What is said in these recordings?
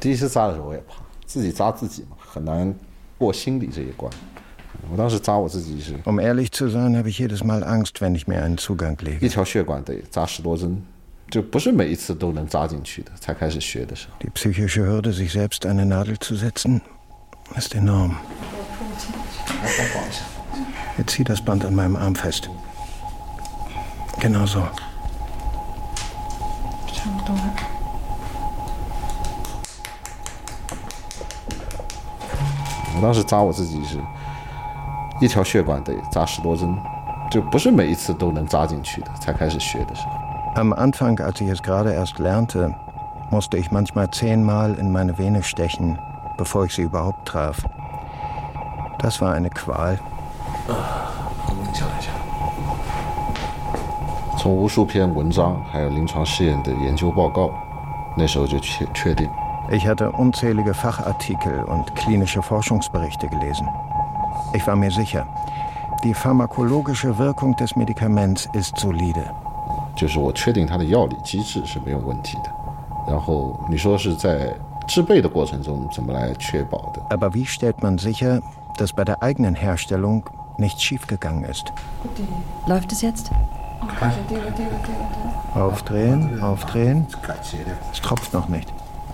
第一次扎的时候我也怕，自己扎自己嘛，很难过心理这一关。我当时扎我自己是 ehrlich zu sein, habe ich jedes Mal Angst, wenn ich mir einen Zugang lege. 一条血管得扎10多针，就不是每一次都能扎进去的。才开始学的时候 Die psychische Hürde, sich selbst eine Nadel zu setzen, ist enorm. Jetzt zieh das Band an meinem Arm fest. Genau so. 我当时扎我自己是一条血管得扎10多针，就不是每一次都能扎进去的。才开始学的时候 Am Anfang, als ich es gerade erst lernte, musste ich manchmal 10-mal in meine Vene stechen, bevor ich sie überhaupt traf. Das war eine Qual. 从无数篇文章还有临床试验的研究报告，那时候就确定。 Ich hatte unzählige Fachartikel und klinische Forschungsberichte gelesen. Ich war mir sicher, die pharmakologische Wirkung des Medikaments ist solide. 就是我确定它的药理机制是没有问题的。然后你说是在制备的过程中怎么来确保的？ Aber wie stellt man sicher, dass bei der eigenen Herstellung nichts schiefgegangen ist? Läuft es jetzt? Aufdrehen, aufdrehen. Es tropft noch nicht.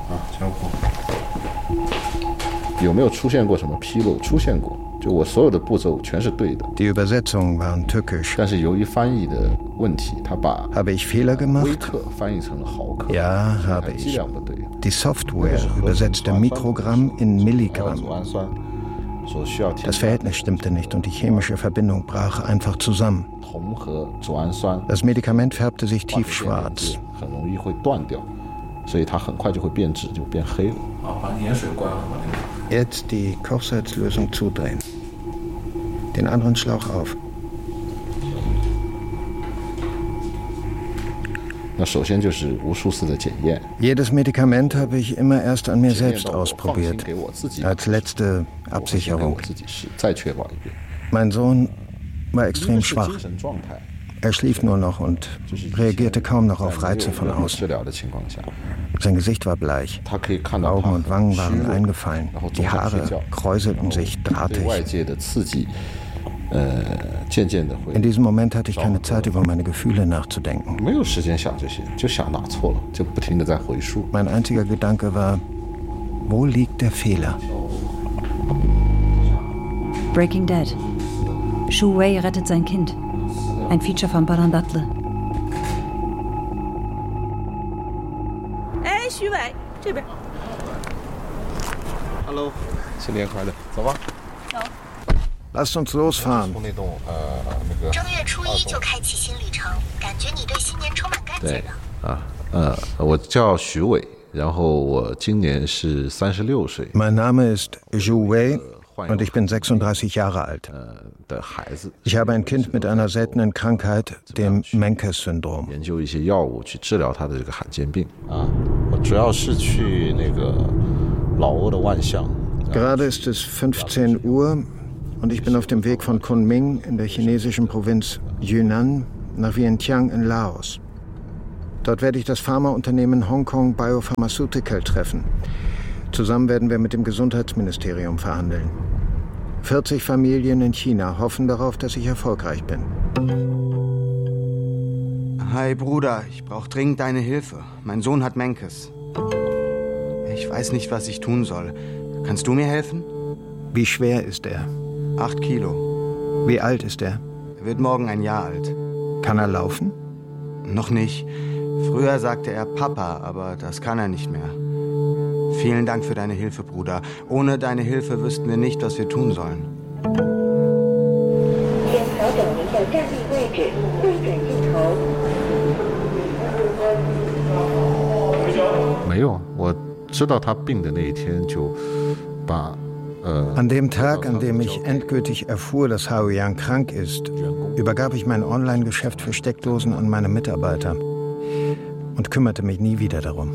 有没有出现过什么纰漏？出现过，就我所有的步骤全是对的。 Die Übersetzungen waren tückisch. 但是由于翻译的问题，他把 Habe ich Fehler 微 gemacht? 克翻译成了毫克， Ja, 它 habe 剂 ich. 量不对。 Die Software übersetzte Mikrogramm in 还有 Milligramm. 组胺酸所需要添 Das 加 Verhältnis stimmte nicht und die chemische Verbindung brach einfach zusammen. 铜和组胺酸 Das Medikament färbte sich 化学键 tiefschwarz. 很容易会断掉，所以它很快就会变质，就变黑了。把盐水灌了，把那个。 Jetzt die Kochsalzlösung zudrehen. Den anderen Schlauch auf. 那首先就是无数次的检验， Jedes Medikament habe ich immer erst an mir 检验 selbst 到我放心 ausprobiert. 给我自己， Als letzte 我先给 Absicherung. 我自己试，再确保一遍。 Mein Sohn war 因 extrem 为是 schwach. 精神状态， Er schlief nur noch und 就是以前 reagierte kaum noch auf 在没 Reize 有 von 任何 außen. 治疗的情况下， Sein Gesicht war bleich. 他可以看到 Augen 他 und Wangen 很 waren 虚弱， eingefallen. 然后 Die 总想睡 Haare 觉， kräuselten sich 对 drahtig. 外界的刺激，渐渐的会 In diesem Moment hatte ich keine Zeit, über meine Gefühle nachzudenken. 没有时间想这些，就想哪错了，就不停的在回溯。 Mein einziger Gedanke war, wo liegt der Fehler? Breaking Dead. Shu Wei rettet sein Kind. Ein Feature von Baran Datle. 哎，徐伟，这边。 Hello，新年快乐，走吧。 Lasst uns losfahren. 从那栋那个正月初一就开启新旅程，感觉你对新年充满干劲对呢。 我叫徐伟，然后我今年是36岁 Mein Name ist Zhu Wei und ich bin 36 Jahre alt. 的孩子， Ich habe ein Kind mit einer seltenen Krankheit, dem Menkes-Syndrom. 研究一些药物去治疗他的这个罕见病啊。我主要是去那个老挝的万象。 Gerade ist es 15 Uhr und ich bin auf dem Weg von Kunming in der chinesischen Provinz Yunnan nach Vientiane in Laos. Dort werde ich das Pharmaunternehmen Hong Kong Biopharmaceutical treffen. Zusammen werden wir mit dem Gesundheitsministerium verhandeln. 40 Familien in China hoffen darauf, dass ich erfolgreich bin. Hi Bruder, ich brauche dringend deine Hilfe. Mein Sohn hat Menkes. Ich weiß nicht, was ich tun soll. Kannst du mir helfen? Wie schwer ist er? 8 Kilo. Wie alt ist er? Er wird morgen 1 Jahr alt. Kann er laufen? Noch nicht. Früher sagte er Papa, aber das kann er nicht mehr. Vielen Dank für deine Hilfe, Bruder. Ohne deine Hilfe wüssten wir nicht, was wir tun sollen. 请调整您的站立位置，对准镜头。 没有，我知道他病的那一天就把 An dem Tag, an dem ich endgültig erfuhr, dass Hao Yang krank ist, übergab ich mein Online-Geschäft für Steckdosen an meine Mitarbeiter und kümmerte mich nie wieder darum.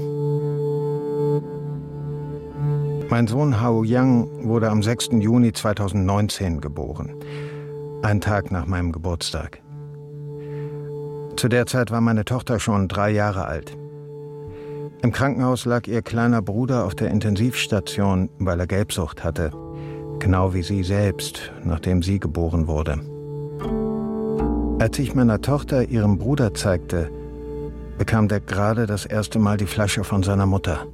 Mein Sohn Hao Yang wurde am 6. Juni 2019 geboren, einen Tag nach meinem Geburtstag. Zu der Zeit war meine Tochter schon 3 Jahre alt. Im Krankenhaus lag ihr kleiner Bruder auf der Intensivstation, weil er Gelbsucht hatte. Genau wie sie selbst, nachdem sie geboren wurde. Als ich meiner Tochter ihrem Bruder zeigte, bekam der gerade das erste Mal die Flasche von seiner Mutter.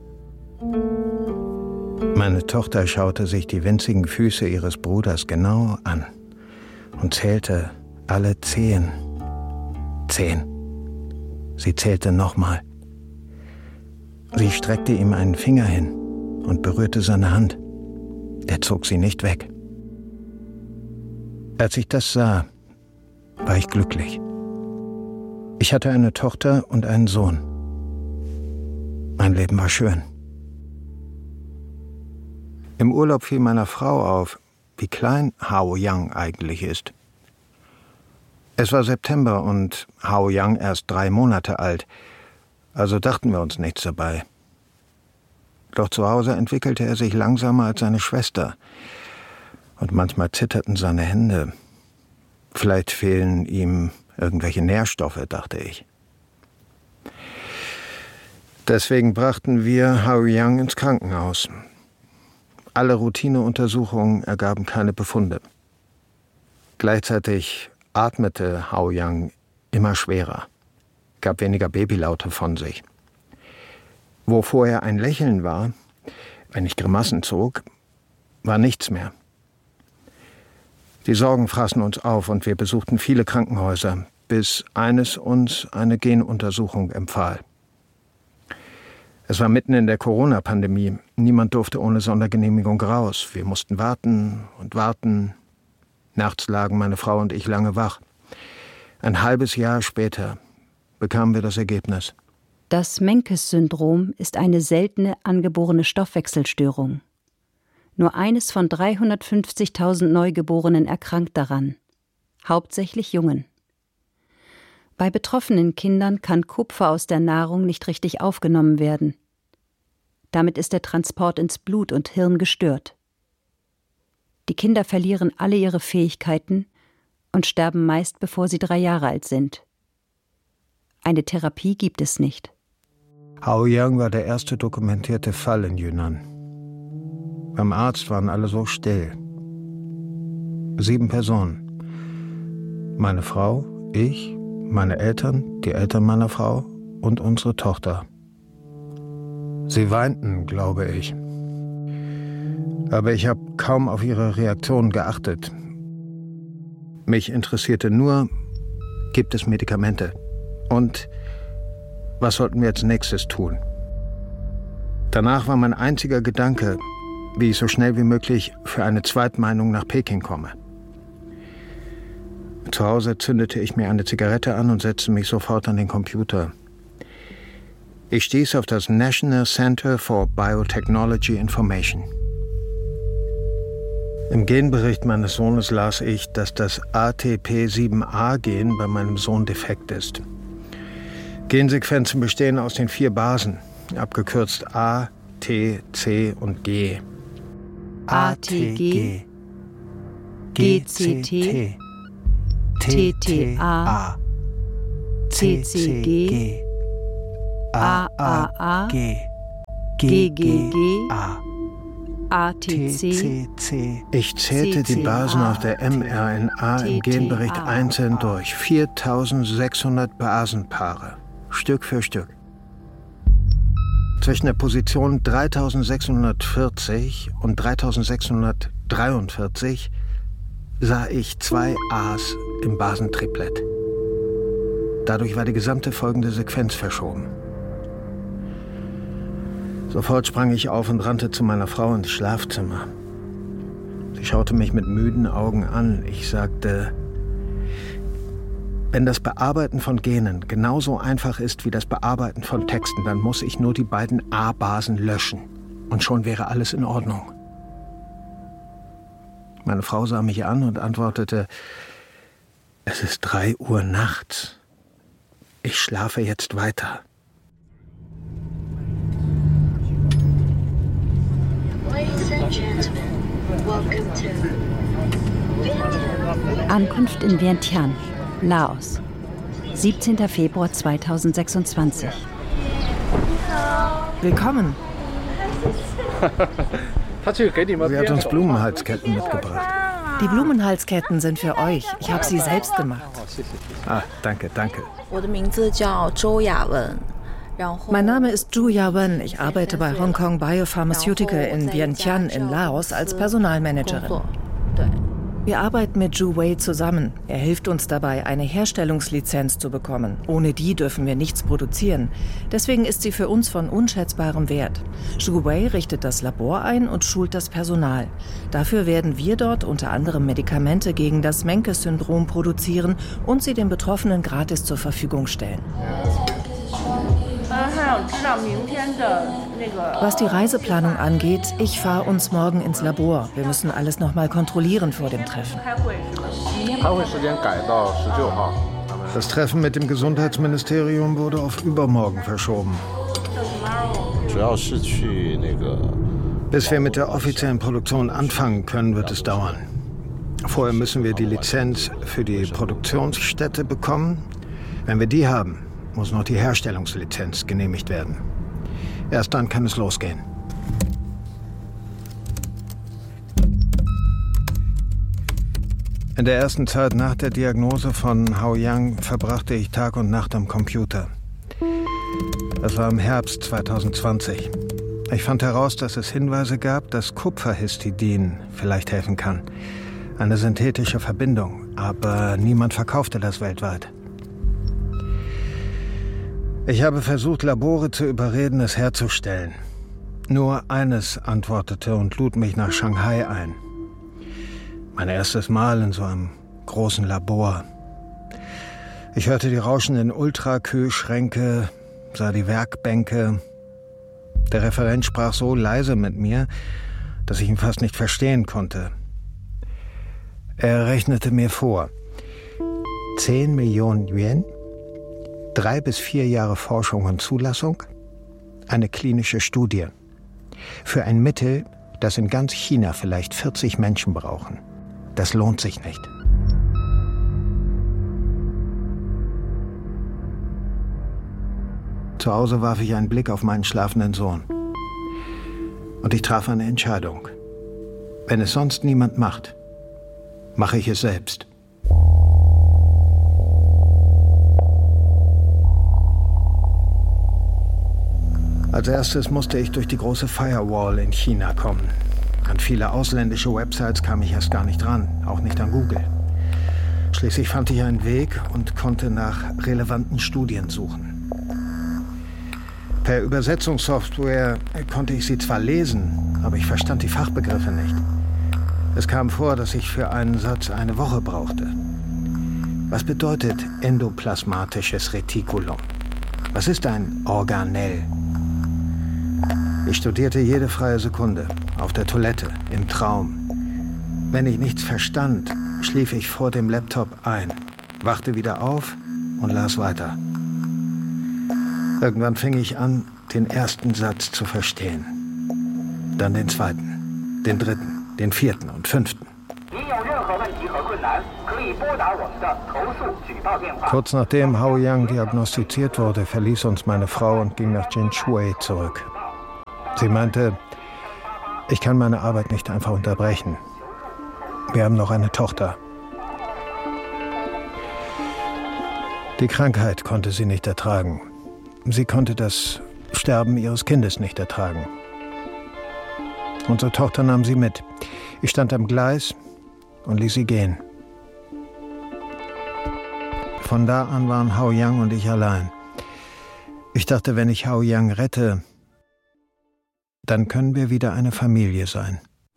Meine Tochter schaute sich die winzigen Füße ihres Bruders genau an und zählte alle 10. 10. Sie zählte nochmal. Sie streckte ihm einen Finger hin und berührte seine Hand. Er zog sie nicht weg. Als ich das sah, war ich glücklich. Ich hatte eine Tochter und einen Sohn. Mein Leben war schön. Im Urlaub fiel meiner Frau auf, wie klein Hao-Yang eigentlich ist. Es war September und Hao-Yang erst 3 Monate alt, also dachten wir uns nichts dabei. Doch zu Hause entwickelte er sich langsamer als seine Schwester. Und manchmal zitterten seine Hände. Vielleicht fehlen ihm irgendwelche Nährstoffe, dachte ich. Deswegen brachten wir Hao-Yang ins Krankenhaus. Alle Routineuntersuchungen ergaben keine Befunde. Gleichzeitig atmete Hao-Yang immer schwerer, gab weniger Babylaute von sich. Wo vorher ein Lächeln war, wenn ich Grimassen zog, war nichts mehr. Die Sorgen fraßen uns auf und wir besuchten viele Krankenhäuser, bis eines uns eine Genuntersuchung empfahl. Es war mitten in der Corona-Pandemie. Niemand durfte ohne Sondergenehmigung raus. Wir mussten warten und warten. Nachts lagen meine Frau und ich lange wach. Ein halbes Jahr später bekamen wir das Ergebnis. Das Menkes-Syndrom ist eine seltene angeborene Stoffwechselstörung. Nur eines von 350.000 Neugeborenen erkrankt daran, hauptsächlich Jungen. Bei betroffenen Kindern kann Kupfer aus der Nahrung nicht richtig aufgenommen werden. Damit ist der Transport ins Blut und Hirn gestört. Die Kinder verlieren alle ihre Fähigkeiten und sterben meist, bevor sie 3 Jahre alt sind. Eine Therapie gibt es nicht. Hao-Yang war der erste dokumentierte Fall in Yunnan. Beim Arzt waren alle so still. 7 Personen. Meine Frau, ich, meine Eltern, die Eltern meiner Frau und unsere Tochter. Sie weinten, glaube ich. Aber ich habe kaum auf ihre Reaktion geachtet. Mich interessierte nur, gibt es Medikamente? Und was sollten wir als nächstes tun? Danach war mein einziger Gedanke, wie ich so schnell wie möglich für eine Zweitmeinung nach Peking komme. Zu Hause zündete ich mir eine Zigarette an und setzte mich sofort an den Computer. Ich stieß auf das National Center for Biotechnology Information. Im Genbericht meines Sohnes las ich, dass das ATP7A-Gen bei meinem Sohn defekt ist. Gensequenzen bestehen aus den 4 Basen, abgekürzt A, T, C und G. ATG, GCT, TTA, CCG, AAA, GGG, ATC. Ich zählte die Basen auf der mRNA im Genbericht einzeln durch. 4600 Basenpaare, Stück für Stück. Zwischen der Position 3640 und 3643 sah ich 2 A's im Basentriplett. Dadurch war die gesamte folgende Sequenz verschoben. Sofort sprang ich auf und rannte zu meiner Frau ins Schlafzimmer. Sie schaute mich mit müden Augen an. Ich sagte, wenn das Bearbeiten von Genen genauso einfach ist wie das Bearbeiten von Texten, dann muss ich nur die beiden A-Basen löschen. Und schon wäre alles in Ordnung. Meine Frau sah mich an und antwortete, es ist 3 Uhr nachts. Ich schlafe jetzt weiter. Ankunft in Vientiane, Laos, 17. Februar 2026. Willkommen. Sie hat uns Blumenhalsketten mitgebracht. Die Blumenhalsketten sind für euch. Ich habe sie selbst gemacht. Ah, danke. Mein Name ist Zhu Yawen. Ich arbeite bei Hong Kong Biopharmaceutical in Vientiane in Laos als Personalmanagerin. Wir arbeiten mit Zhu Wei zusammen. Er hilft uns dabei, eine Herstellungslizenz zu bekommen. Ohne die dürfen wir nichts produzieren. Deswegen ist sie für uns von unschätzbarem Wert. Zhu Wei richtet das Labor ein und schult das Personal. Dafür werden wir dort unter anderem Medikamente gegen das Menkes-Syndrom produzieren und sie den Betroffenen gratis zur Verfügung stellen. Was die Reiseplanung angeht, ich fahre uns morgen ins Labor. Wir müssen alles noch mal kontrollieren vor dem Treffen. Das Treffen mit dem Gesundheitsministerium wurde auf übermorgen verschoben. Bis wir mit der offiziellen Produktion anfangen können, wird es dauern. Vorher müssen wir die Lizenz für die Produktionsstätte bekommen. Wenn wir die haben, muss noch die Herstellungslizenz genehmigt werden. Erst dann kann es losgehen. In der ersten Zeit nach der Diagnose von Haoyang verbrachte ich Tag und Nacht am Computer. Das war im Herbst 2020. Ich fand heraus, dass es Hinweise gab, dass Kupferhistidin vielleicht helfen kann. Eine synthetische Verbindung, aber niemand verkaufte das weltweit. Ich habe versucht, Labore zu überreden, es herzustellen. Nur eines antwortete und lud mich nach Shanghai ein. Mein erstes Mal in so einem großen Labor. Ich hörte die rauschenden Ultrakühlschränke, sah die Werkbänke. Der Referent sprach so leise mit mir, dass ich ihn fast nicht verstehen konnte. Er rechnete mir vor. 10 Millionen Yuan? 3 bis 4 Jahre Forschung und Zulassung, eine klinische Studie. Für ein Mittel, das in ganz China vielleicht 40 Menschen brauchen. Das lohnt sich nicht. Zu Hause warf ich einen Blick auf meinen schlafenden Sohn. Und ich traf eine Entscheidung. Wenn es sonst niemand macht, mache ich es selbst. Als erstes musste ich durch die große Firewall in China kommen. An viele ausländische Websites kam ich erst gar nicht ran, auch nicht an Google. Schließlich fand ich einen Weg und konnte nach relevanten Studien suchen. Per Übersetzungssoftware konnte ich sie zwar lesen, aber ich verstand die Fachbegriffe nicht. Es kam vor, dass ich für einen Satz eine Woche brauchte. Was bedeutet endoplasmatisches Retikulum? Was ist ein Organell? Ich studierte jede freie Sekunde, auf der Toilette, im Traum. Wenn ich nichts verstand, schlief ich vor dem Laptop ein, wachte wieder auf und las weiter. Irgendwann fing ich an, den ersten Satz zu verstehen. Dann den zweiten, den dritten, den vierten und fünften. Kurz nachdem Haoyang diagnostiziert wurde, verließ uns meine Frau und ging nach Jinshui zurück. Sie meinte, ich kann meine Arbeit nicht einfach unterbrechen. Wir haben noch eine Tochter. Die Krankheit konnte sie nicht ertragen. Sie konnte das Sterben ihres Kindes nicht ertragen. Unsere Tochter nahm sie mit. Ich stand am Gleis und ließ sie gehen. Von da an waren Haoyang und ich allein. Ich dachte, wenn ich Haoyang rette, dann können wir wieder eine Familie sein.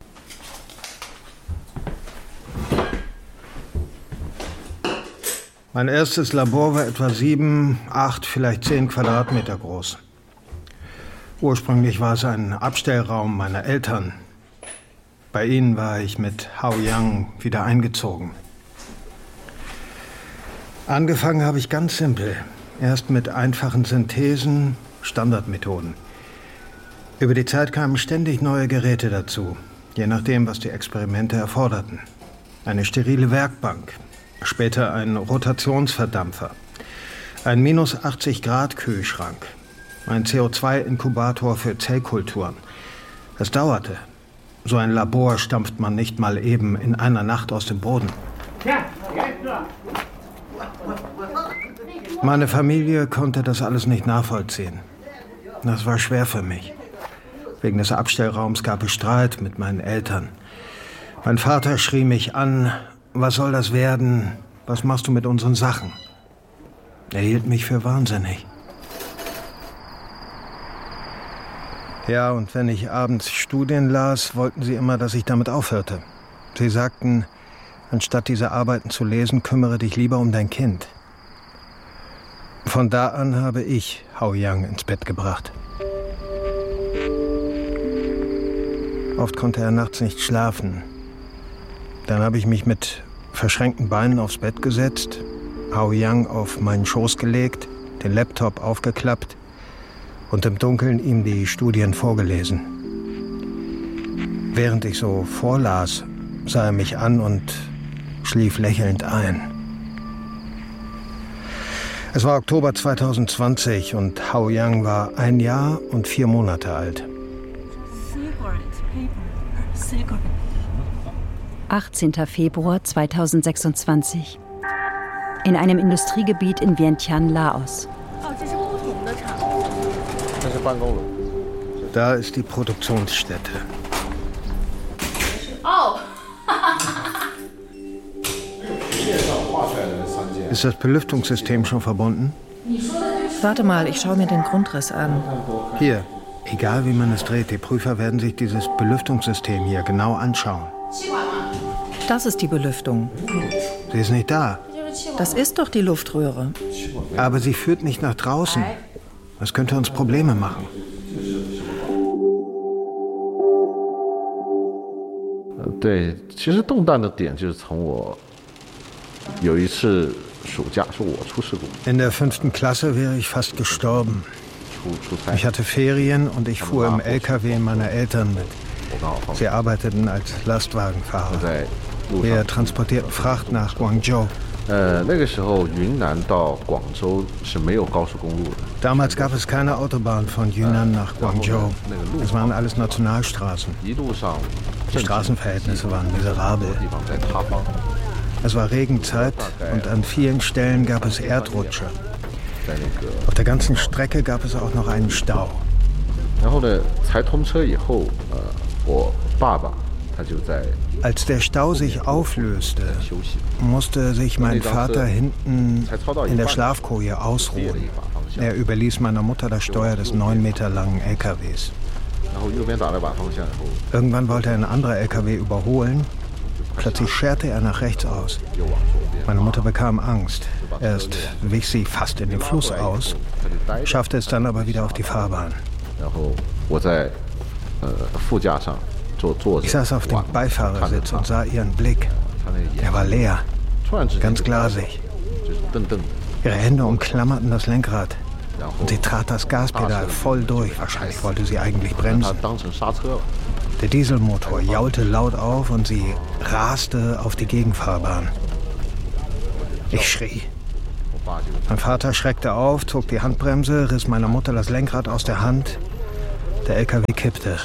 Mein erstes Labor war etwa 7, 8, vielleicht 10 Quadratmeter groß. Ursprünglich war es ein Abstellraum meiner Eltern. Bei ihnen war ich mit Haoyang wieder eingezogen. Angefangen habe ich ganz simpel. Erst mit einfachen Synthesen, Standardmethoden. Über die Zeit kamen ständig neue Geräte dazu, je nachdem, was die Experimente erforderten. Eine sterile Werkbank, später ein Rotationsverdampfer, ein -80 Grad Kühlschrank, ein CO2-Inkubator für Zellkulturen. Es dauerte. So ein Labor stampft man nicht mal eben in einer Nacht aus dem Boden. Meine Familie konnte das alles nicht nachvollziehen. Das war schwer für mich. Wegen des Abstellraums gab es Streit mit meinen Eltern. Mein Vater schrie mich an: Was soll das werden? Was machst du mit unseren Sachen? Er hielt mich für wahnsinnig. Ja, und wenn ich abends Studien las, wollten sie immer, dass ich damit aufhörte. Sie sagten, anstatt diese Arbeiten zu lesen, kümmere dich lieber um dein Kind. Von da an habe ich Hao-Yang ins Bett gebracht. Oft konnte er nachts nicht schlafen. Dann habe ich mich mit verschränkten Beinen aufs Bett gesetzt, Hao-Yang auf meinen Schoß gelegt, den Laptop aufgeklappt und im Dunkeln ihm die Studien vorgelesen. Während ich so vorlas, sah er mich an und schlief lächelnd ein. Es war Oktober 2020 und Hao-Yang war 1 Jahr und 4 Monate alt. 18. Februar 2026. In einem Industriegebiet in Vientiane, Laos. Da ist die Produktionsstätte. Ist das Belüftungssystem schon verbunden? Warte mal, ich schaue mir den Grundriss an. Hier, egal wie man es dreht, die Prüfer werden sich dieses Belüftungssystem hier genau anschauen. Das ist die Belüftung. Sie ist nicht da. Das ist doch die Luftröhre. Aber sie führt nicht nach draußen. Das könnte uns Probleme machen. In der 5. Klasse wäre ich fast gestorben. Ich hatte Ferien und ich fuhr im LKW meiner Eltern mit. Sie arbeiteten als Lastwagenfahrer. Wir transportierten Fracht nach Guangzhou. Damals gab es keine Autobahn von Yunnan nach Guangzhou. Es waren alles Nationalstraßen. Die Straßenverhältnisse waren miserabel. Es war Regenzeit und an vielen Stellen gab es Erdrutsche. Auf der ganzen Strecke gab es auch noch einen Stau. Als der Stau sich auflöste, musste sich mein Vater hinten in der Schlafkoje ausruhen. Er überließ meiner Mutter das Steuer des 9 Meter langen LKWs. Irgendwann wollte ein anderer LKW überholen. Plötzlich scherte er nach rechts aus. Meine Mutter bekam Angst. Erst wich sie fast in den Fluss aus, schaffte es dann aber wieder auf die Fahrbahn. Ich saß auf dem Beifahrersitz und sah ihren Blick. Er war leer, ganz glasig. Ihre Hände umklammerten das Lenkrad und sie trat das Gaspedal voll durch. Wahrscheinlich wollte sie eigentlich bremsen. Der Dieselmotor jaulte laut auf und sie raste auf die Gegenfahrbahn. Ich schrie. Mein Vater schreckte auf, zog die Handbremse, riss meiner Mutter das Lenkrad aus der Hand. Der LKW kippte.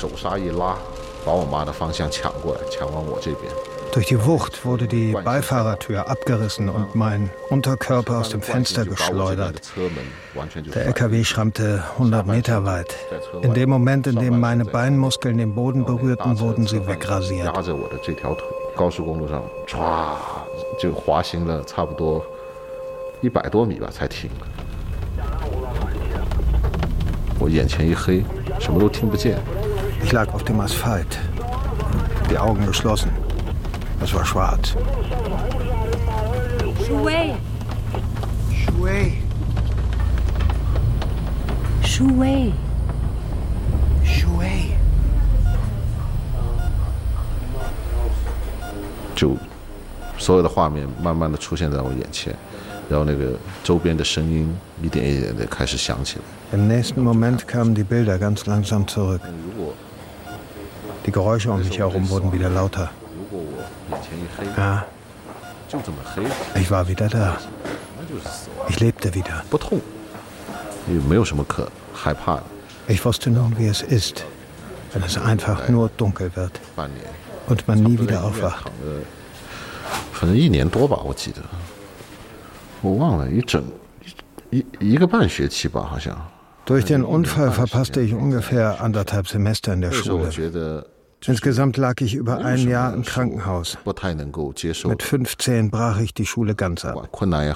Durch die Wucht wurde die Beifahrertür abgerissen und mein Unterkörper aus dem Fenster geschleudert. Der LKW schrammte 100 Meter weit. In dem Moment, in dem meine Beinmuskeln den Boden berührten, wurden sie wegrasiert. Ich lag auf dem Asphalt, die Augen geschlossen. Es war schwarz. Shui. Shui. Shui. Shui. 就所有的画面慢慢的出现在我眼前，然后那个周边的声音一点一点的开始响起来。 Im nächsten Moment kamen die Bilder ganz langsam zurück. Die Geräusche um mich herum wurden wieder lauter. Ja, ich war wieder da. Ich lebte wieder. Ich wusste nun, wie es ist, wenn es einfach nur dunkel wird und man nie wieder aufwacht. Durch den Unfall verpasste ich ungefähr 1,5 Semester in der Schule. Insgesamt lag ich über 1 Jahr im Krankenhaus. Mit 15 brach ich die Schule ganz ab.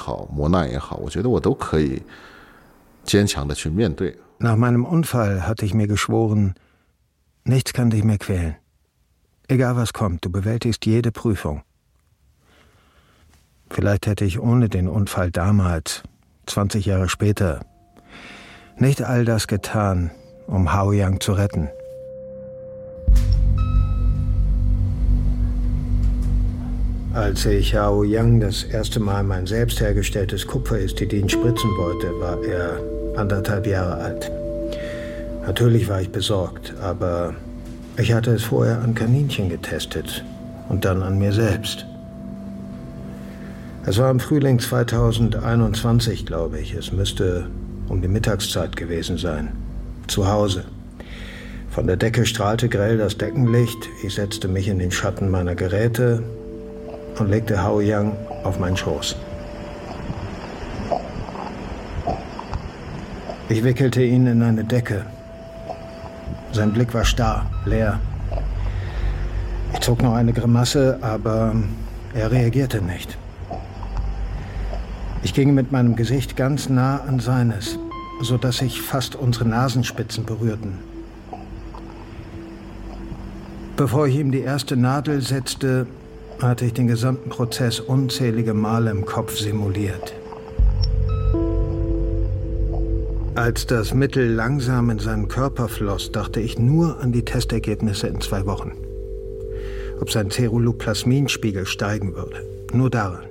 Nach meinem Unfall hatte ich mir geschworen, nichts kann dich mehr quälen. Egal was kommt, du bewältigst jede Prüfung. Vielleicht hätte ich ohne den Unfall damals, 20 Jahre später, nicht all das getan, um Haoyang zu retten. Als ich Haoyang das erste Mal mein selbst hergestelltes Kupferhistidin spritzen wollte, war er 1,5 Jahre alt. Natürlich war ich besorgt, aber ich hatte es vorher an Kaninchen getestet und dann an mir selbst. Es war im Frühling 2021, glaube ich. Es müsste um die Mittagszeit gewesen sein. Zu Hause. Von der Decke strahlte grell das Deckenlicht. Ich setzte mich in den Schatten meiner Geräte und legte Haoyang auf meinen Schoß. Ich wickelte ihn in eine Decke. Sein Blick war starr, leer. Ich zog noch eine Grimasse, aber er reagierte nicht. Ich ging mit meinem Gesicht ganz nah an seines, sodass sich fast unsere Nasenspitzen berührten. Bevor ich ihm die erste Nadel setzte, hatte ich den gesamten Prozess unzählige Male im Kopf simuliert. Als das Mittel langsam in seinen Körper floss, dachte ich nur an die Testergebnisse in 2 Wochen. Ob sein Ceruloplasminspiegel steigen würde. Nur daran.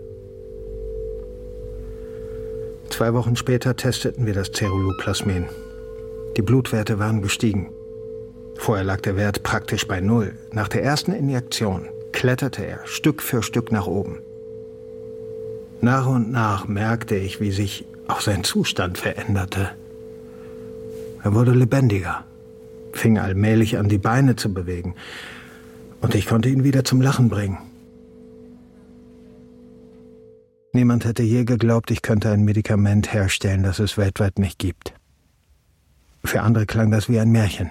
2 Wochen später testeten wir das Ceruloplasmin. Die Blutwerte waren gestiegen. Vorher lag der Wert praktisch bei 0. Nach der ersten Injektion kletterte er Stück für Stück nach oben. Nach und nach merkte ich, wie sich auch sein Zustand veränderte. Er wurde lebendiger, fing allmählich an, die Beine zu bewegen. Und ich konnte ihn wieder zum Lachen bringen. Niemand hätte je geglaubt, ich könnte ein Medikament herstellen, das es weltweit nicht gibt. Für andere klang das wie ein Märchen.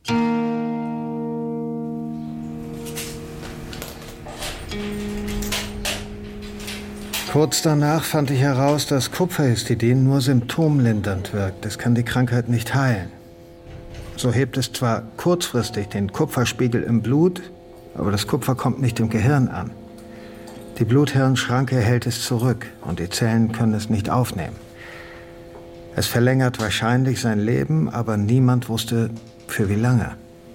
Kurz danach fand ich heraus, dass Kupferhistidin nur symptomlindernd wirkt. Es kann die Krankheit nicht heilen. So hebt es zwar kurzfristig den Kupferspiegel im Blut, aber das Kupfer kommt nicht im Gehirn an. Die Blut-Hirn-Schranke hält es zurück und die Zellen können es nicht aufnehmen. Es verlängert wahrscheinlich sein Leben, aber niemand wusste, für wie lange.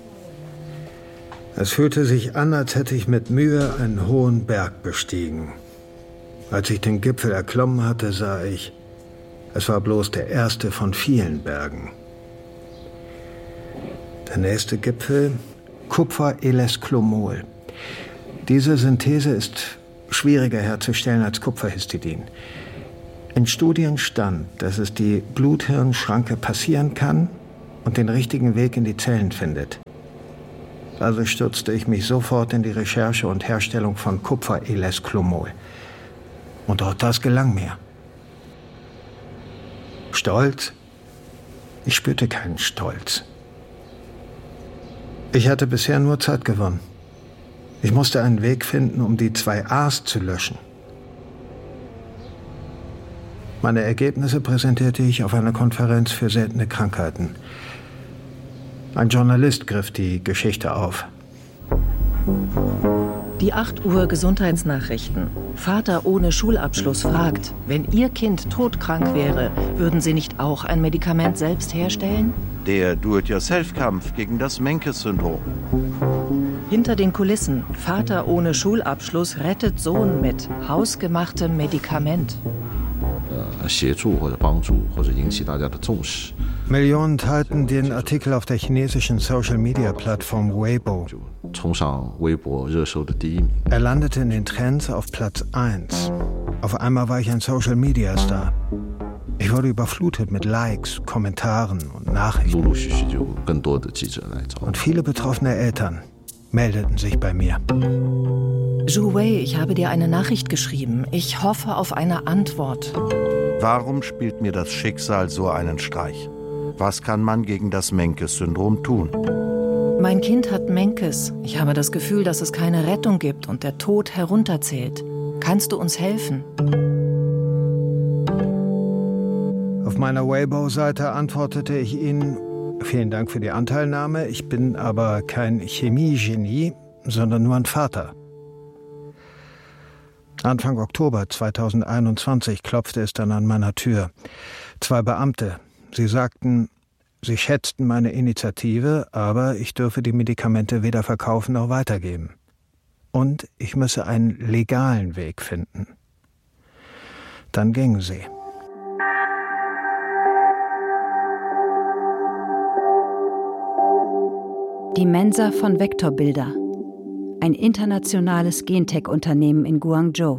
Es fühlte sich an, als hätte ich mit Mühe einen hohen Berg bestiegen. Als ich den Gipfel erklommen hatte, sah ich, es war bloß der erste von vielen Bergen. Der nächste Gipfel, Kupfer-Elesclomol. Diese Synthese ist schwieriger herzustellen als Kupferhistidin. In Studien stand, dass es die Blut-Hirn-Schranke passieren kann und den richtigen Weg in die Zellen findet. Also stürzte ich mich sofort in die Recherche und Herstellung von Kupfer-Elesclomol. Und auch das gelang mir. Stolz? Ich spürte keinen Stolz. Ich hatte bisher nur Zeit gewonnen. Ich musste einen Weg finden, um die 2 A's zu löschen. Meine Ergebnisse präsentierte ich auf einer Konferenz für seltene Krankheiten. Ein Journalist griff die Geschichte auf. Die 8 Uhr Gesundheitsnachrichten. Vater ohne Schulabschluss fragt, wenn Ihr Kind todkrank wäre, würden Sie nicht auch ein Medikament selbst herstellen? Der Do-it-yourself-Kampf gegen das Menkes-Syndrom. Hinter den Kulissen. Vater ohne Schulabschluss rettet Sohn mit hausgemachtem Medikament. Millionen teilten den Artikel auf der chinesischen Social-Media-Plattform Weibo. Er landete in den Trends auf Platz 1. Auf einmal war ich ein Social-Media-Star. Ich wurde überflutet mit Likes, Kommentaren und Nachrichten. Und viele betroffene Eltern meldeten sich bei mir. Zhu Wei, ich habe dir eine Nachricht geschrieben. Ich hoffe auf eine Antwort. Warum spielt mir das Schicksal so einen Streich? Was kann man gegen das Menkes-Syndrom tun? Mein Kind hat Menkes. Ich habe das Gefühl, dass es keine Rettung gibt und der Tod herunterzählt. Kannst du uns helfen? Auf meiner Weibo-Seite antwortete ich ihnen: Vielen Dank für die Anteilnahme. Ich bin aber kein Chemie-Genie, sondern nur ein Vater. Anfang Oktober 2021 klopfte es dann an meiner Tür. 2 Beamte. Sie sagten, sie schätzten meine Initiative, aber ich dürfe die Medikamente weder verkaufen noch weitergeben. Und ich müsse einen legalen Weg finden. Dann gingen sie. Die Mensa von Vektorbilder, ein internationales Gentech-Unternehmen in Guangzhou.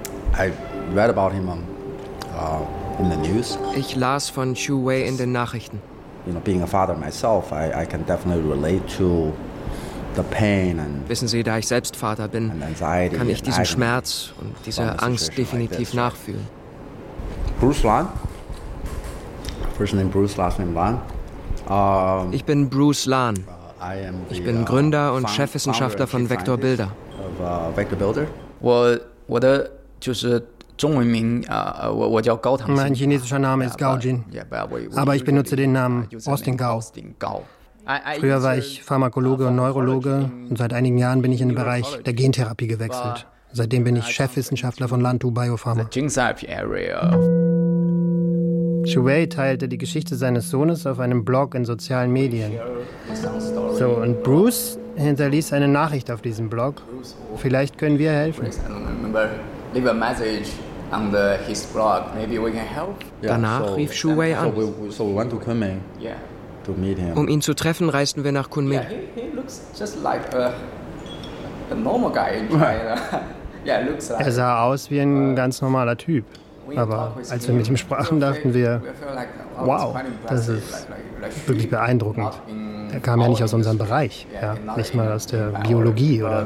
Ich las von Zhu Wei in den Nachrichten. Wissen Sie, da ich selbst Vater bin, kann ich diesen Schmerz und diese Angst definitiv nachfühlen. Bruce Lan. First name Bruce, last name Lan. Ich bin Bruce Lan. Ich bin Gründer und Chefwissenschaftler von Vektorbilder. Mein chinesischer Name ist Gao Jin, aber ich benutze den Namen Austin Gao. Früher war ich Pharmakologe und Neurologe und seit einigen Jahren bin ich in den Bereich der Gentherapie gewechselt. Seitdem bin ich Chefwissenschaftler von Lantu Biopharma. Zhu Wei teilte die Geschichte seines Sohnes auf einem Blog in sozialen Medien. So, und Bruce hinterließ eine Nachricht auf diesem Blog. Vielleicht können wir helfen. Danach rief Zhu Wei an. Um ihn zu treffen, reisten wir nach Kunming. Er sah aus wie ein ganz normaler Typ. Aber als wir mit ihm sprachen, dachten wir, wow, das ist wirklich beeindruckend. Er kam ja nicht aus unserem Bereich, ja, nicht mal aus der Biologie oder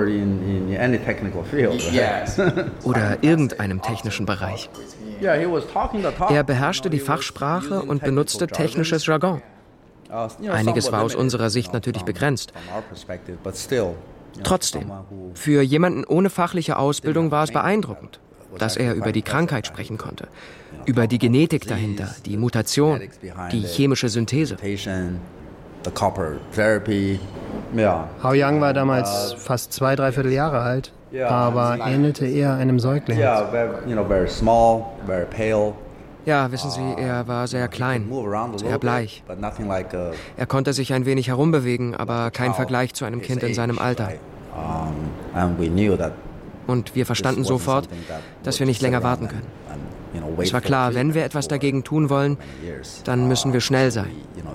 irgendeinem technischen Bereich. Er beherrschte die Fachsprache und benutzte technisches Jargon. Einiges war aus unserer Sicht natürlich begrenzt. Trotzdem, für jemanden ohne fachliche Ausbildung war es beeindruckend, dass er über die Krankheit sprechen konnte, über die Genetik dahinter, die Mutation, die chemische Synthese. Hao Yang war damals fast 2-3 Jahre alt, aber ähnelte eher einem Säugling. Ja, wissen Sie, er war sehr klein, sehr bleich. Er konnte sich ein wenig herumbewegen, aber kein Vergleich zu einem Kind in seinem Alter. Und wir verstanden sofort, dass wir nicht länger warten können. Es war klar, wenn wir etwas dagegen tun wollen, dann müssen wir schnell sein.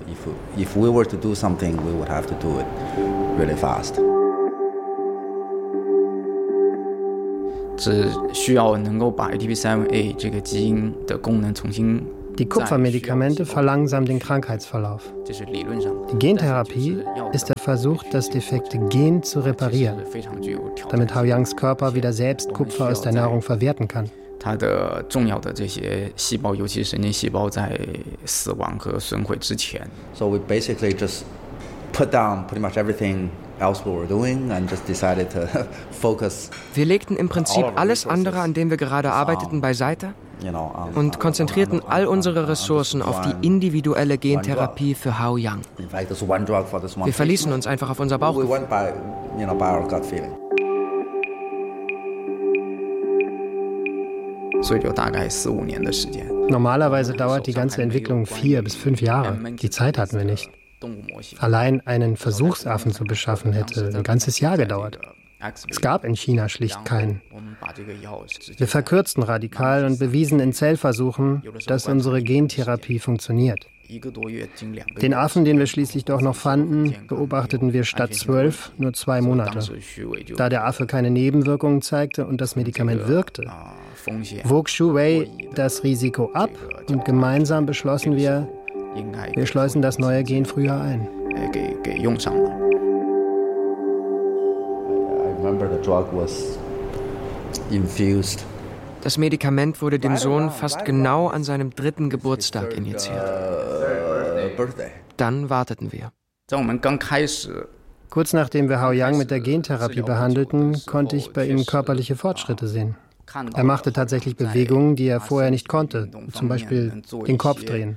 Die Kupfermedikamente verlangsamen den Krankheitsverlauf. Die Gentherapie ist der Versuch, das defekte Gen zu reparieren, damit Hao Yangs Körper wieder selbst Kupfer aus der Nahrung verwerten kann. So we basically just put down pretty much everything else we were doing and just decided to focus. Wir legten im Prinzip alles andere, an dem wir gerade arbeiteten, beiseite und konzentrierten all unsere Ressourcen auf die individuelle Gentherapie für Hao Yang. Wir verließen uns einfach auf unser Bauchgefühl. Normalerweise dauert die ganze Entwicklung 4 bis 5 Jahre. Die Zeit hatten wir nicht. Allein einen Versuchsaffen zu beschaffen, hätte ein ganzes Jahr gedauert. Es gab in China schlicht keinen. Wir verkürzten radikal und bewiesen in Zellversuchen, dass unsere Gentherapie funktioniert. Den Affen, den wir schließlich doch noch fanden, beobachteten wir statt 12 nur 2 Monate. Da der Affe keine Nebenwirkungen zeigte und das Medikament wirkte, wog Zhu Wei das Risiko ab und gemeinsam beschlossen wir schleusen das neue Gen früher ein. Das Medikament wurde dem Sohn fast genau an seinem 3. Geburtstag injiziert. Dann warteten wir. Kurz nachdem wir Hao Yang mit der Gentherapie behandelten, konnte ich bei ihm körperliche Fortschritte sehen. Er machte tatsächlich Bewegungen, die er vorher nicht konnte, zum Beispiel den Kopf drehen.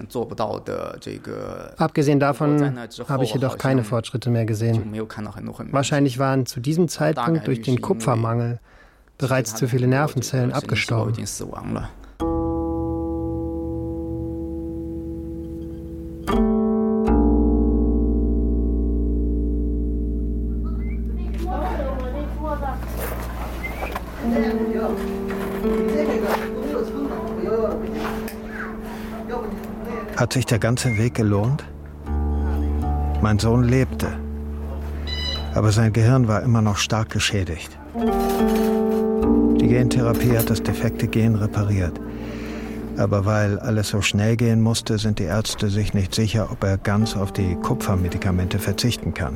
Abgesehen davon habe ich jedoch keine Fortschritte mehr gesehen. Wahrscheinlich waren zu diesem Zeitpunkt durch den Kupfermangel bereits zu viele Nervenzellen abgestorben. Hat sich der ganze Weg gelohnt? Mein Sohn lebte, aber sein Gehirn war immer noch stark geschädigt. Die Gentherapie hat das defekte Gen repariert. Aber weil alles so schnell gehen musste, sind die Ärzte sich nicht sicher, ob er ganz auf die Kupfermedikamente verzichten kann.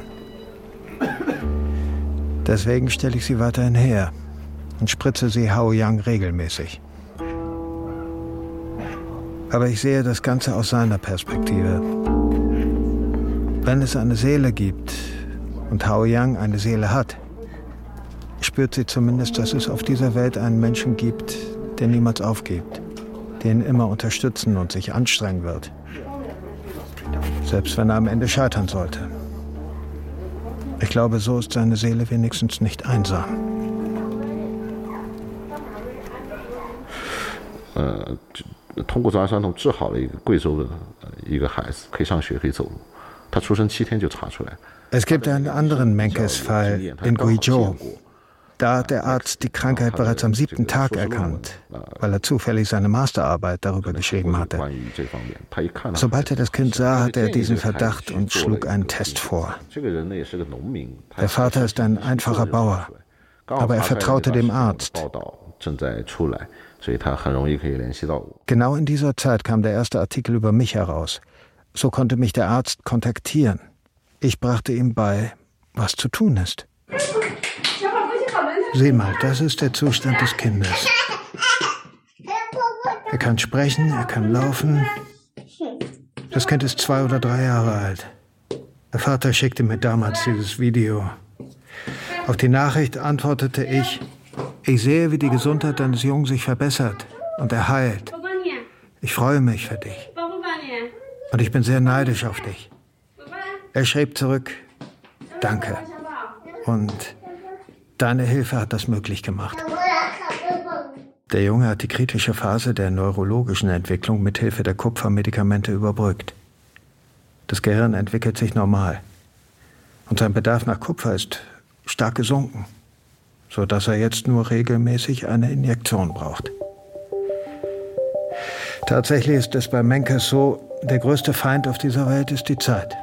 Deswegen stelle ich sie weiterhin her und spritze sie Hao Yang regelmäßig. Aber ich sehe das Ganze aus seiner Perspektive. Wenn es eine Seele gibt und Hao Yang eine Seele hat, spürt sie zumindest, dass es auf dieser Welt einen Menschen gibt, der niemals aufgibt, den immer unterstützen und sich anstrengen wird. Selbst wenn er am Ende scheitern sollte. Ich glaube, so ist seine Seele wenigstens nicht einsam. Es gibt einen anderen Menkes-Fall in Guizhou. Da hat der Arzt die Krankheit bereits am 7. Tag erkannt, weil er zufällig seine Masterarbeit darüber geschrieben hatte. Sobald er das Kind sah, hatte er diesen Verdacht und schlug einen Test vor. Der Vater ist ein einfacher Bauer, aber er vertraute dem Arzt. Genau in dieser Zeit kam der erste Artikel über mich heraus. So konnte mich der Arzt kontaktieren. Ich brachte ihm bei, was zu tun ist. Sieh mal, das ist der Zustand des Kindes. Er kann sprechen, er kann laufen. Das Kind ist 2 oder 3 Jahre alt. Der Vater schickte mir damals dieses Video. Auf die Nachricht antwortete ich: Ich sehe, wie die Gesundheit deines Jungen sich verbessert und er heilt. Ich freue mich für dich. Und ich bin sehr neidisch auf dich. Er schrieb zurück: Danke. Und deine Hilfe hat das möglich gemacht. Der Junge hat die kritische Phase der neurologischen Entwicklung mit Hilfe der Kupfermedikamente überbrückt. Das Gehirn entwickelt sich normal. Und sein Bedarf nach Kupfer ist stark gesunken, sodass er jetzt nur regelmäßig eine Injektion braucht. Tatsächlich ist es bei Menkes so, der größte Feind auf dieser Welt ist die Zeit.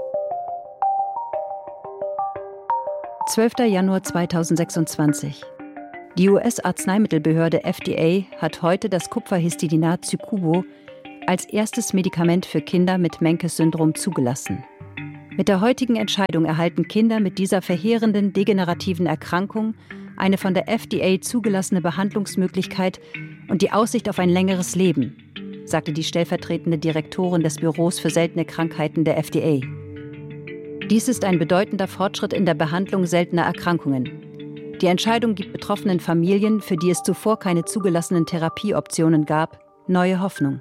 12. Januar 2026. Die US-Arzneimittelbehörde FDA hat heute das Kupferhistidinat Zykubo als erstes Medikament für Kinder mit Menkes-Syndrom zugelassen. Mit der heutigen Entscheidung erhalten Kinder mit dieser verheerenden degenerativen Erkrankung eine von der FDA zugelassene Behandlungsmöglichkeit und die Aussicht auf ein längeres Leben, sagte die stellvertretende Direktorin des Büros für seltene Krankheiten der FDA. Dies ist ein bedeutender Fortschritt in der Behandlung seltener Erkrankungen. Die Entscheidung gibt betroffenen Familien, für die es zuvor keine zugelassenen Therapieoptionen gab, neue Hoffnung.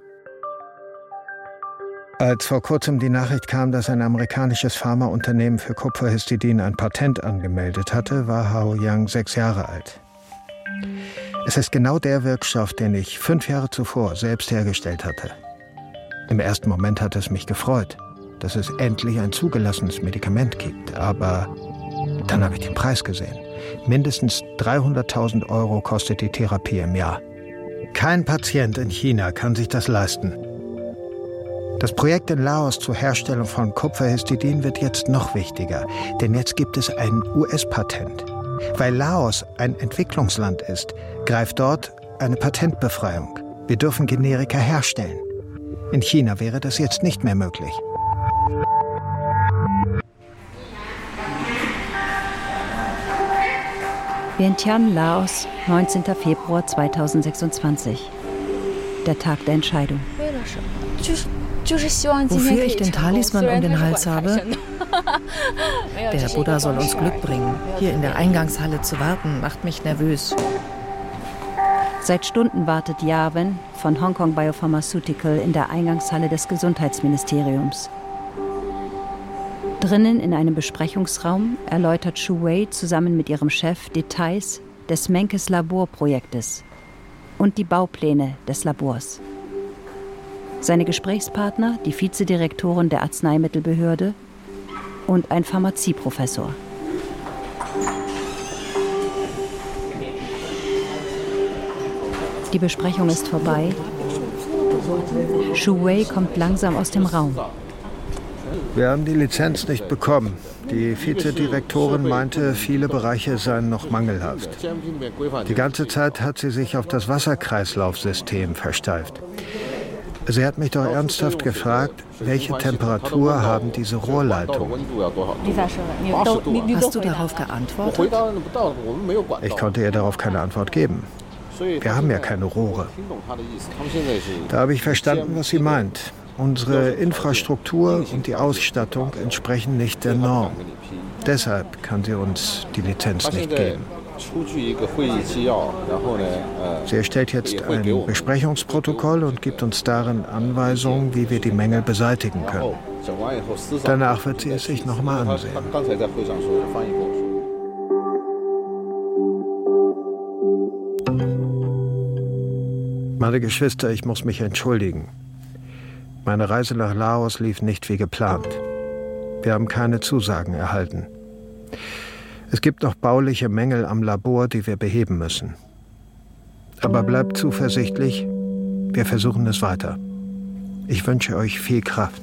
Als vor kurzem die Nachricht kam, dass ein amerikanisches Pharmaunternehmen für Kupferhistidin ein Patent angemeldet hatte, war Hao Yang 6 Jahre alt. Es ist genau der Wirkstoff, den ich 5 Jahre zuvor selbst hergestellt hatte. Im ersten Moment hat es mich gefreut, dass es endlich ein zugelassenes Medikament gibt. Aber dann habe ich den Preis gesehen. Mindestens 300.000 € kostet die Therapie im Jahr. Kein Patient in China kann sich das leisten. Das Projekt in Laos zur Herstellung von Kupferhistidin wird jetzt noch wichtiger, denn jetzt gibt es ein US-Patent. Weil Laos ein Entwicklungsland ist, greift dort eine Patentbefreiung. Wir dürfen Generika herstellen. In China wäre das jetzt nicht mehr möglich. Vientiane, Laos, 19. Februar 2026. Der Tag der Entscheidung. Wofür ich den Talisman um den Hals habe? Der Buddha soll uns Glück bringen. Hier in der Eingangshalle zu warten, macht mich nervös. Seit Stunden wartet Yawen von Hongkong Biopharmaceutical in der Eingangshalle des Gesundheitsministeriums. Drinnen in einem Besprechungsraum erläutert Zhu Wei zusammen mit ihrem Chef Details des Menkes Laborprojektes und die Baupläne des Labors. Seine Gesprächspartner, die Vizedirektorin der Arzneimittelbehörde und ein Pharmazieprofessor. Die Besprechung ist vorbei. Zhu Wei kommt langsam aus dem Raum. Wir haben die Lizenz nicht bekommen. Die Vizedirektorin meinte, viele Bereiche seien noch mangelhaft. Die ganze Zeit hat sie sich auf das Wasserkreislaufsystem versteift. Sie hat mich doch ernsthaft gefragt, welche Temperatur haben diese Rohrleitungen? Hast du darauf geantwortet? Ich konnte ihr darauf keine Antwort geben. Wir haben ja keine Rohre. Da habe ich verstanden, was sie meint. Unsere Infrastruktur und die Ausstattung entsprechen nicht der Norm. Deshalb kann sie uns die Lizenz nicht geben. Sie erstellt jetzt ein Besprechungsprotokoll und gibt uns darin Anweisungen, wie wir die Mängel beseitigen können. Danach wird sie es sich nochmal ansehen. Meine Geschwister, ich muss mich entschuldigen. Meine Reise nach Laos lief nicht wie geplant. Wir haben keine Zusagen erhalten. Es gibt noch bauliche Mängel am Labor, die wir beheben müssen. Aber bleibt zuversichtlich, wir versuchen es weiter. Ich wünsche euch viel Kraft.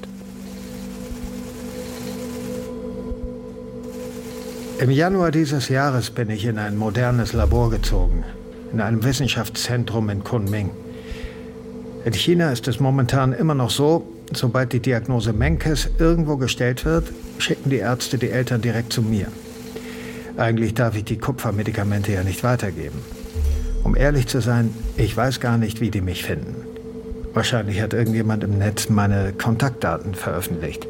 Im Januar dieses Jahres bin ich in ein modernes Labor gezogen, in einem Wissenschaftszentrum in Kunming. In China ist es momentan immer noch so, sobald die Diagnose Menkes irgendwo gestellt wird, schicken die Ärzte die Eltern direkt zu mir. Eigentlich darf ich die Kupfermedikamente ja nicht weitergeben. Um ehrlich zu sein, ich weiß gar nicht, wie die mich finden. Wahrscheinlich hat irgendjemand im Netz meine Kontaktdaten veröffentlicht.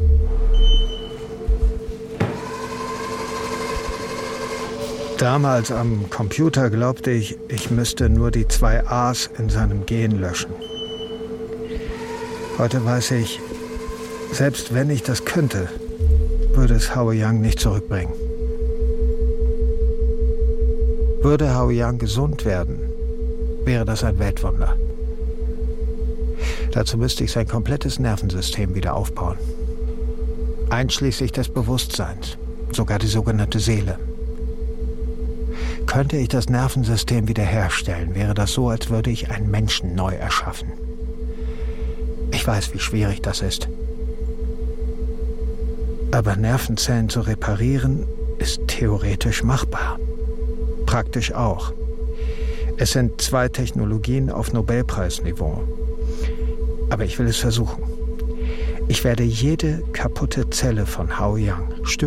Damals am Computer glaubte ich, ich müsste nur die 2 A's in seinem Gen löschen. Heute weiß ich, selbst wenn ich das könnte, würde es Hao Yang nicht zurückbringen. Würde Hao Yang gesund werden, wäre das ein Weltwunder. Dazu müsste ich sein komplettes Nervensystem wieder aufbauen. Einschließlich des Bewusstseins, sogar die sogenannte Seele. Könnte ich das Nervensystem wiederherstellen, wäre das so, als würde ich einen Menschen neu erschaffen. Ich weiß, wie schwierig das ist. Aber Nervenzellen zu reparieren, ist theoretisch machbar. Praktisch auch. Es sind 2 Technologien auf Nobelpreisniveau. Aber ich will es versuchen. Ich werde jede kaputte Zelle von Hao Yang Stück